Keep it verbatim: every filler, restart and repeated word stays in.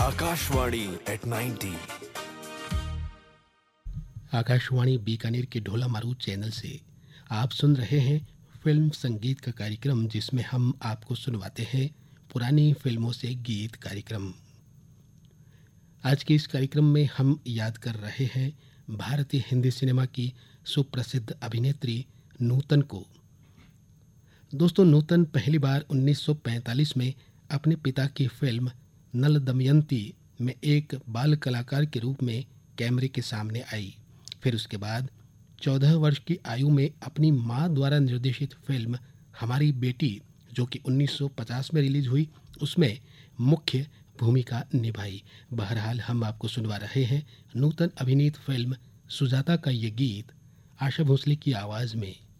Akashvani eight ninety. Akashvani Bikaner के ढोला मारू channel से आप सुन रहे हैं फिल्म संगीत का कार्यक्रम, जिसमें हम आपको सुनवाते हैं पुरानी फिल्मों से गीत कार्यक्रम। आज के इस कार्यक्रम में हम याद कर रहे हैं भारतीय हिंदी सिनेमा की सुप्रसिद्ध अभिनेत्री नूतन को। दोस्तों, नूतन पहली बार उन्नीस सौ पैंतालीस में अपने पिता की फिल्म नल दमयंती में एक बाल कलाकार के रूप में कैमरे के सामने आई। फिर उसके बाद चौदह वर्ष की आयु में अपनी मां द्वारा निर्देशित फिल्म हमारी बेटी, जो कि उन्नीस सौ पचास में रिलीज हुई, उसमें मुख्य भूमिका निभाई। बहरहाल हम आपको सुनवा रहे हैं नूतन अभिनीत फिल्म सुजाता का ये गीत आशा भोसले की आवाज़ में।